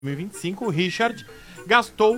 2025, o Richard gastou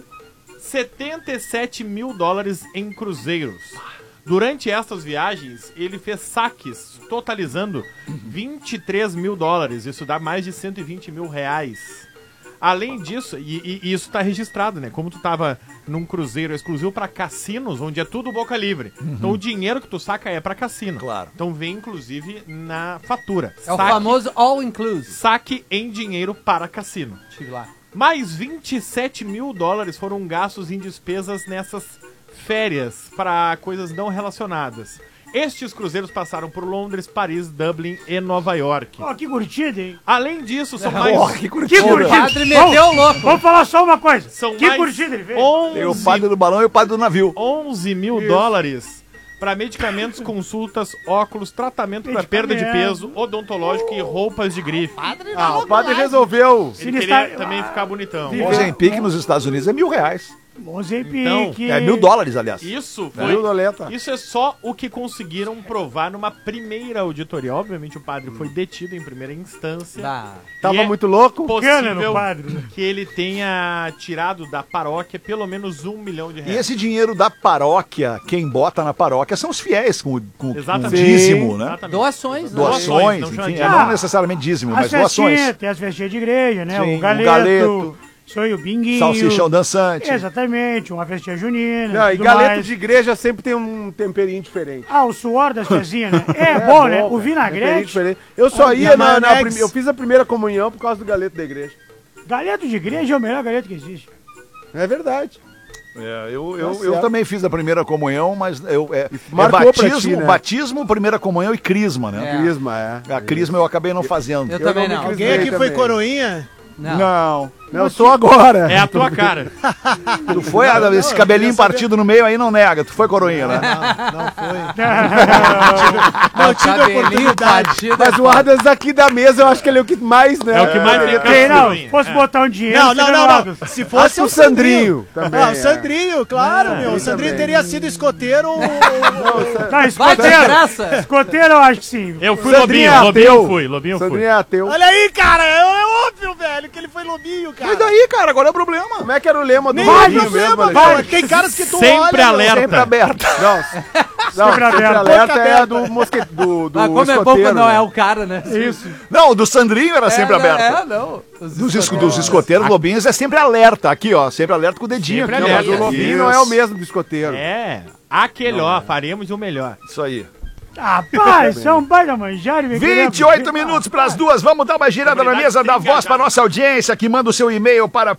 $77 mil em cruzeiros. Durante essas viagens, ele fez saques totalizando $23 mil. Isso dá mais de 120 mil reais. Além disso, e isso tá registrado, né? Como tu tava num cruzeiro exclusivo para cassinos, onde é tudo boca livre. Então o dinheiro que tu saca é para cassino. Claro. Então vem, inclusive, na fatura. É o famoso all-inclusive. Saque em dinheiro para cassino. Estive lá. Mais $27 mil foram gastos em despesas nessas férias para coisas não relacionadas. Estes cruzeiros passaram por Londres, Paris, Dublin e Nova York. Ó, que curtida, hein? Além disso, são mais... Que curtida. O padre meteu o louco. Vamos falar só uma coisa. São Que mais curtida ele fez. 11, Tem o padre do balão e o padre do navio. $11 mil para medicamentos, consultas, óculos, tratamento para perda de peso, odontológico e roupas de grife. O padre resolveu. Ele queria também ficar bonitão. Ozempic nos Estados Unidos é R$1.000. Ozempic. Então, É $1.000, aliás. Isso Viu, Doleta? Isso é só o que conseguiram provar numa primeira auditoria. Obviamente o padre foi detido em primeira instância. Tava E é muito louco? Cana no possível padre, né? que ele tenha tirado da paróquia pelo menos $1 milhão. E esse dinheiro da paróquia, quem bota na paróquia são os fiéis com Exatamente. dízimo, né? Exatamente. Doações, né? Doações, não chama enfim, de- não necessariamente dízimo, mas As festinhas, doações. tem as festinhas de igreja, né? Sim, o o galeto. galeto. Sonho binguinho. Salsichão dançante. Exatamente, uma festinha junina. Não, e tudo galeto mais. de igreja sempre tem um temperinho diferente. Ah, o suor das tiazinhas, né? É, bom, né? O cara, temperinho vinagrete. diferente. Eu só Ah, ia maionese. eu fiz a primeira comunhão por causa do galeto da igreja. Galeto de igreja é o melhor galeto que existe. É verdade. Eu também fiz a primeira comunhão, mas Marcou pra batismo, ti, né? batismo, primeira comunhão e crisma, né? Crisma, A crisma eu acabei não fazendo. Eu também não. Alguém aqui foi coroinha? Não. Eu sou agora. É a tua cara. Tu foi, esse cabelinho partido no meio aí não nega. Tu foi coroinha, né? Não tive oportunidade. Mas o Adams aqui da mesa, eu acho que ele é o que mais, né? É o que mais tem Quem não? coroinha. Fosse botar um dinheiro... Não. seria o Alves. Se Acho fosse que o o Sandrinho também. Ah, o Sandrinho, claro, meu. O Sandrinho também. teria sido escoteiro. Não, Vai de escoteiro. graça. Escoteiro eu acho que sim. Eu fui Sandrinho Lobinho, é ateu. Lobinho fui. Sandrinho é ateu. Olha aí, cara. É óbvio, velho, que ele foi lobinho, cara. Mas daí, cara, agora é o problema. Como é que era o lema do Nem Lobinho é mesmo, problema, Alexandre? velho. Tem caras que tu Sempre olha, meu. alerta. Sempre aberto. Não, sempre aberto. alerta é a do mosquete, do Ah, como é escoteiro, pouco, não, né? é o cara, né? Isso. Não, o do Sandrinho era sempre aberto. não. Dos escoteiros lobinhos é sempre alerta. Aqui, ó. Sempre alerta com o dedinho. Sempre aqui, ó. Mas o Lobinho não é o mesmo do escoteiro. É, aquele, ó, faremos o melhor. Isso aí. Ah, pai, isso é um baita manjar. 28 minutos para as 2. Vamos dar uma girada na mesa da voz para nossa audiência que manda o seu e-mail para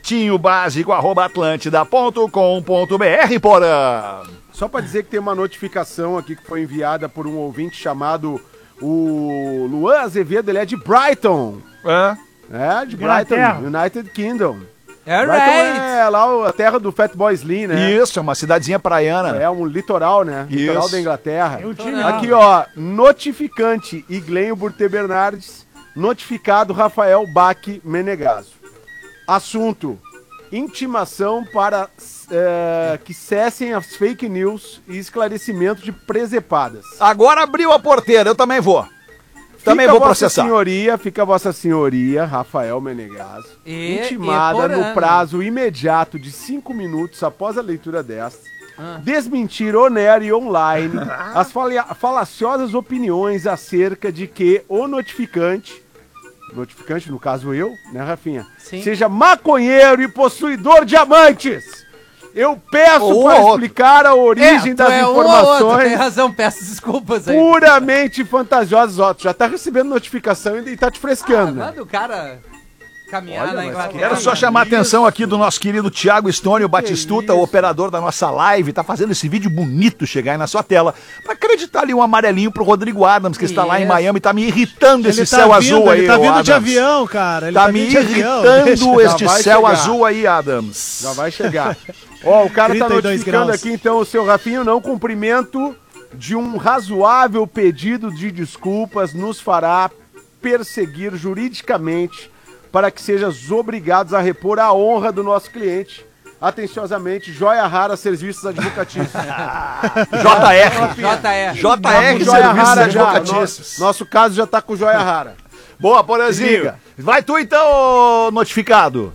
pretinhobásico@atlantida.com.br, porã. Só pra dizer que tem uma notificação aqui que foi enviada por um ouvinte chamado o Luan Azevedo, ele é de Brighton. É, de Brighton, Inglaterra. United Kingdom. É Brighton right. é lá a terra do Fatboy Slim, né? Isso, é uma cidadezinha praiana. É um litoral, né? Litoral Isso. da Inglaterra. Eu tinha. Aqui, ó, notificante Iglenho Burte Bernardes, notificado Rafael Bach Menegaso. Assunto, intimação para que cessem as fake news e esclarecimento de presepadas. Agora abriu a porteira, eu também vou. Também Fica vou Vossa processar. Fica Vossa Senhoria, Rafael Menegaso, intimada porã. no prazo imediato de 5 minutos após a leitura desta, desmentir oner e online as falaciosas opiniões acerca de que o notificante, no caso eu, né, Rafinha, Sim. seja maconheiro e possuidor de amantes. Eu peço Ou para outro. explicar a origem das Um ou outro, tem informações razão, peço desculpas aí. puramente fantasiosas. Ó, tu já tá recebendo notificação e tá te frescando. né? Manda o cara caminhar Olha, na mas Inglaterra. Quero só chamar a atenção aqui do nosso querido Thiago Stônio Batistuta, o operador da nossa live, tá fazendo esse vídeo bonito chegar aí na sua tela, pra acreditar ali um amarelinho pro Rodrigo Adams, que está lá em Isso. Miami, tá me irritando esse Ele tá céu vindo, azul aí, ele tá ô vindo de Adams. avião, cara. Ele Tá tá me vindo de avião. irritando este Já vai céu chegar. azul aí, Adams. Já vai chegar. Ó, o cara tá 32 notificando graus. aqui, então, o seu Rafinho, não cumprimento de um razoável pedido de desculpas nos fará perseguir juridicamente para que sejamos obrigados a repor a honra do nosso cliente. Atenciosamente, Joia Rara Serviços Advocatícios. JR. JR. JR Joia Serviços Rara já. Advocatícios. Nosso caso já tá com Joia Rara. Boa, Porazinho. Liga. Vai tu então, ô notificado.